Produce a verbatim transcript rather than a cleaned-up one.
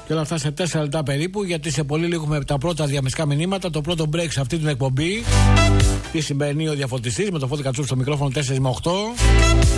Και όλα αυτά σε τέσσερα λεπτά περίπου, γιατί σε πολύ λίγο έχουμε τα πρώτα διαμεσικά μηνύματα. Το πρώτο break σε αυτή την εκπομπή. Τι σημαίνει ο διαφωτιστής με το Φώτη Κατσούρ στο μικρόφωνο τέσσερα με οκτώ.